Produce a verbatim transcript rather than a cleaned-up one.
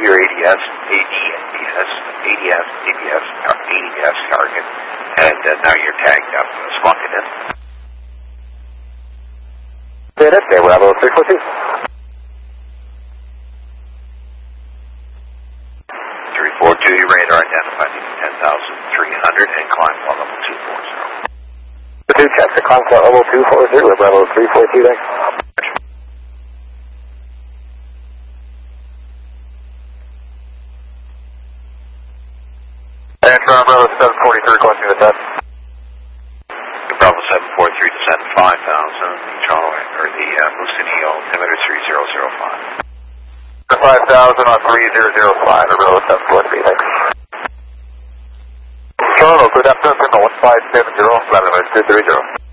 your A D S, A D S, A D S, A D S, A D S target, and uh, now you're tagged up. Let's lock it in. That's okay, Bravo three four two. three four two, your radar identified you ten thousand three hundred and climb while level two four zero. The two check, the climb flight level two four zero, Bravo three four two, thanks. And Bravo seven forty-three, requesting the test. Bravo seven four three, descend five thousand, the Charlie, or the uh, Lucinio altimeter three zero zero five. five thousand on three zero zero five, Bravo seven four three, thanks. Toronto, good afternoon, one five seven zero, Vladimir two three zero.